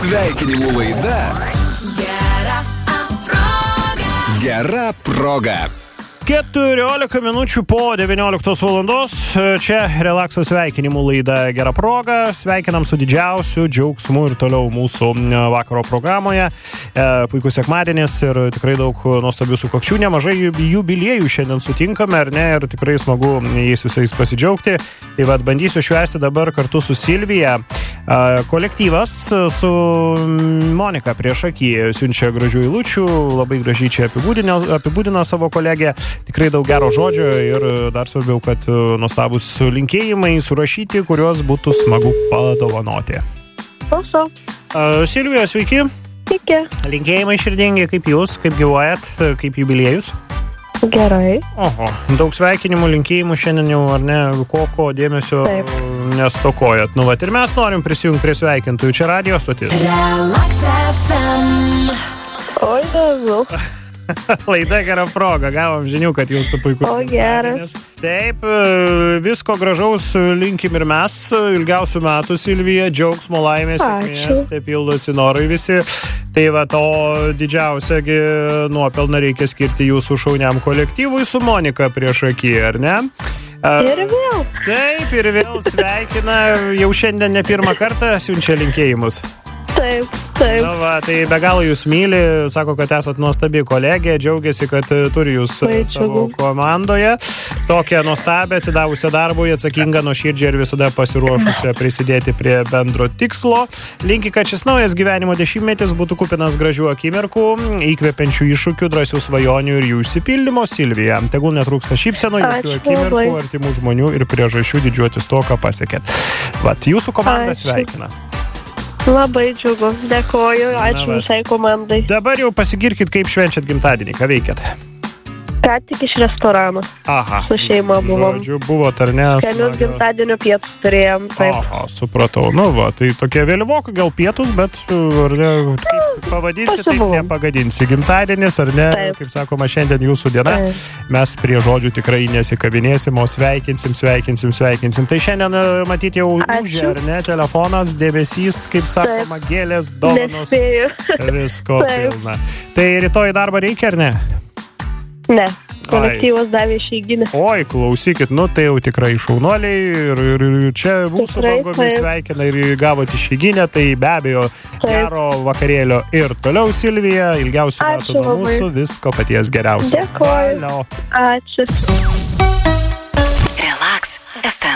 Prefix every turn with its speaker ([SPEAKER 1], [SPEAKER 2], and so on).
[SPEAKER 1] Sveikinimų laida Gera proga.
[SPEAKER 2] 14 minučių po 19 valandos. Čia relakso sveikinimų laida Gera proga. Sveikinam su didžiausiu džiaugsmu ir toliau mūsų vakaro programoje. Puikus sekmadienis ir tikrai daug nuostabių sukakčių. Nemažai jubiliejų šiandien sutinkame, ar ne? Ir tikrai smagu jais visais pasidžiaugti. Tai vad bandysiu švęsti dabar kartu su Silvija. Kolektyvas su Monika priešaky siunčia gražių eilučių. Labai gražiai čia apibūdina savo kolegę. Tikrai daug gero žodžio ir dar svarbiau, kad nuostabus linkėjimai surašyti, kuriuos būtų smagu padovanoti.
[SPEAKER 3] Klauso.
[SPEAKER 2] Silvija, sveiki.
[SPEAKER 3] Sveiki.
[SPEAKER 2] Linkėjimai širdingi, kaip jūs, kaip gyvuojat, kaip jubiliejus?
[SPEAKER 3] Gerai.
[SPEAKER 2] Oho, daug sveikinimų, linkėjimų šiandien jau, ar ne, ko dėmesio
[SPEAKER 3] Taip.
[SPEAKER 2] Nestokojat. Nu, vat, ir mes norim prisijungti prie sveikintųjų. Čia radio stotis.
[SPEAKER 4] Relax FM.
[SPEAKER 3] Oi, dažau.
[SPEAKER 2] Laida Gera proga. Gavom žinių, kad jūsų puikus.
[SPEAKER 3] O, geras.
[SPEAKER 2] Taip, visko gražaus linkim ir mes. Ilgiausių metų, Silvija, džiaugsmo, laimės, sėkmės, taip pildosi norai visi. Tai va, to didžiausiagi nuopelną reikia skirti jūsų šauniam kolektyvui su Monika priešaky, ar ne?
[SPEAKER 3] Ir vėl.
[SPEAKER 2] Taip, ir vėl sveikina. Jau šiandien ne pirmą kartą siunčia linkėjimus.
[SPEAKER 3] Taip, taip.
[SPEAKER 2] Na va, tai be galo jūs myli, sako, kad esat nuostabi kolegė, džiaugiasi, kad turi jūs savo komandoje. Tokią nuostabę, atsidavusią darbui, atsakingą, nuoširdžią ir visada pasiruošusią prisidėti prie bendro tikslo. Linki, kad šis naujas gyvenimo dešimtmetis būtų kupinas gražių akimirkų, įkvepiančių iššūkių, drąsių svajonių ir jų išsipildymo. Silvija, tegul netrūksta šypsenų, jokių akimirkų, artimų žmonių ir priežasčių didžiuotis to, ką pasiekėt. Vat, jūsų komanda sveikina.
[SPEAKER 3] Labai džiugu. Dėkoju. Ačiū visai komandai.
[SPEAKER 2] Dabar jau pasigirkit, kaip švenčiat gimtadienį. Ką veikiat?
[SPEAKER 3] Ką tik iš restorano.
[SPEAKER 2] Aha.
[SPEAKER 3] Su šeima buvom.
[SPEAKER 2] Žodžiu, buvot, ar ne?
[SPEAKER 3] Kelius gimtadienio pietus turėjom. Taip.
[SPEAKER 2] Aha, supratau. Nu va, tai tokie vėlyvokai gal pietus, bet ar ne, kaip pavadinsi, taip nepagadinsi. Gimtadienis, ar ne?
[SPEAKER 3] Taip.
[SPEAKER 2] Kaip sakoma, šiandien jūsų diena.
[SPEAKER 3] Taip.
[SPEAKER 2] Mes prie žodžių tikrai nesikabinėsim, o sveikinsim. Tai šiandien, matyt, jau užė, ar ne? Telefonas, dėmesys, kaip sakoma, gėlės, dovanos.
[SPEAKER 3] Nespėju.
[SPEAKER 2] Visko pilna. Tai rytoj darbą reikia, ar ne?
[SPEAKER 3] Ne. Kolektyvas davė išeiginę.
[SPEAKER 2] Oi, klausykit, nu tai jau tikrai šaunuoliai ir čia mūsų
[SPEAKER 3] Tikrai,
[SPEAKER 2] bangomis
[SPEAKER 3] taip.
[SPEAKER 2] sveikina ir gavot išeiginę, tai be abejo gero vakarėlio ir toliau, Silvija, ilgiausių metų nuo
[SPEAKER 3] labai.
[SPEAKER 2] mūsų, visko paties geriausio.
[SPEAKER 3] Dėkoju.
[SPEAKER 2] Valio.
[SPEAKER 3] Ačiū.